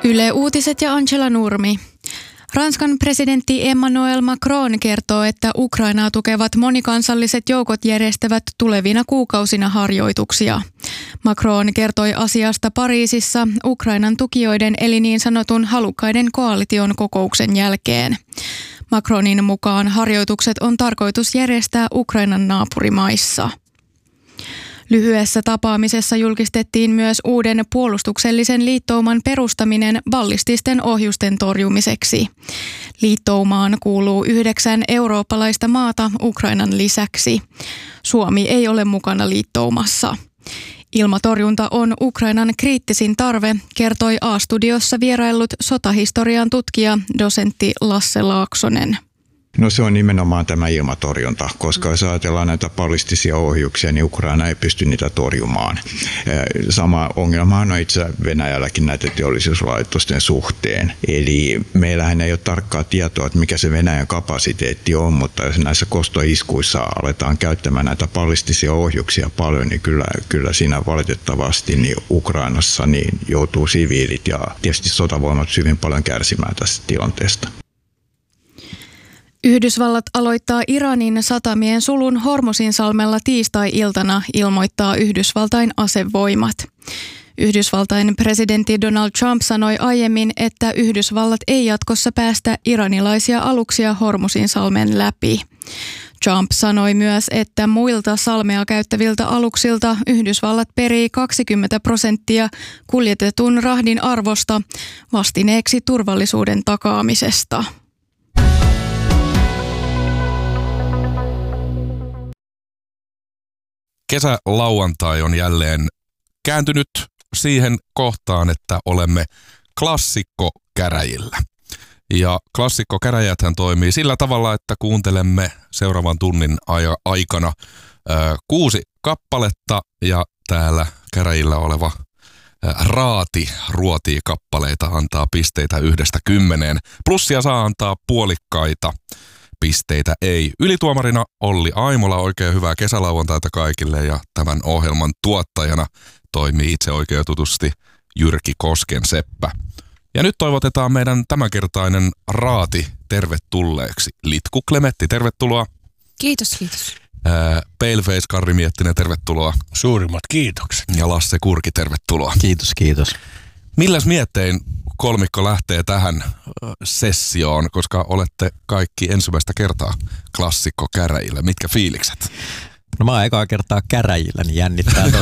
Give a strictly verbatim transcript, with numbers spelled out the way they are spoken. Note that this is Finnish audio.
Yle Uutiset ja Angela Nurmi. Ranskan presidentti Emmanuel Macron kertoo, että Ukrainaa tukevat monikansalliset joukot järjestävät tulevina kuukausina harjoituksia. Macron kertoi asiasta Pariisissa Ukrainan tukijoiden eli niin sanotun halukkaiden koalition kokouksen jälkeen. Macronin mukaan harjoitukset on tarkoitus järjestää Ukrainan naapurimaissa. Lyhyessä tapaamisessa julkistettiin myös uuden puolustuksellisen liittouman perustaminen ballististen ohjusten torjumiseksi. Liittoumaan kuuluu yhdeksän eurooppalaista maata Ukrainan lisäksi. Suomi ei ole mukana liittoumassa. Ilmatorjunta on Ukrainan kriittisin tarve, kertoi A-studiossa vieraillut sotahistorian tutkija, dosentti Lasse Laaksonen. No se on nimenomaan tämä ilmatorjunta, koska jos ajatellaan näitä ballistisia ohjuksia, niin Ukraina ei pysty niitä torjumaan. Sama ongelma on itse Venäjälläkin näiden teollisuuslaitosten suhteen. Eli meillähän ei ole tarkkaa tietoa, että mikä se Venäjän kapasiteetti on, mutta jos näissä kostoiskuissa aletaan käyttämään näitä ballistisia ohjuksia paljon, niin kyllä, kyllä siinä valitettavasti niin Ukrainassa niin joutuu siviilit ja tietysti sotavoimat hyvin paljon kärsimään tästä tilanteesta. Yhdysvallat aloittaa Iranin satamien sulun Hormuzinsalmella tiistai-iltana, ilmoittaa Yhdysvaltain asevoimat. Yhdysvaltain presidentti Donald Trump sanoi aiemmin, että Yhdysvallat ei jatkossa päästä iranilaisia aluksia Hormuzinsalmen läpi. Trump sanoi myös, että muilta salmea käyttäviltä aluksilta Yhdysvallat perii kaksikymmentä prosenttia kuljetetun rahdin arvosta vastineeksi turvallisuuden takaamisesta. Kesälauantai on jälleen kääntynyt siihen kohtaan, että olemme klassikkokäräjillä. Ja klassikkokäräjäthän toimii sillä tavalla, että kuuntelemme seuraavan tunnin aikana ö, kuusi kappaletta ja täällä käräjillä oleva ö, raati ruotii kappaleita, antaa pisteitä yhdestä kymmeneen. Plussia saa antaa puolikkaita. Pisteitä ei. Ylituomarina Olli Aimola, oikein hyvää kesälauantaita kaikille ja tämän ohjelman tuottajana toimii itse oikeutetusti Jyrki Koskenseppä. Ja nyt toivotetaan meidän tämänkertainen raati tervetulleeksi. Litku Klemetti, tervetuloa. Kiitos, kiitos. Ää, Paleface Karri Miettinen, tervetuloa. Suurimmat kiitokset. Ja Lasse Kurki, tervetuloa. Kiitos, kiitos. Milläs miettein kolmikko lähtee tähän sessioon, koska olette kaikki ensimmäistä kertaa klassikkokäräjillä? Mitkä fiilikset? No mä oon ekaa kertaa käräjillä, niin jännittää tosi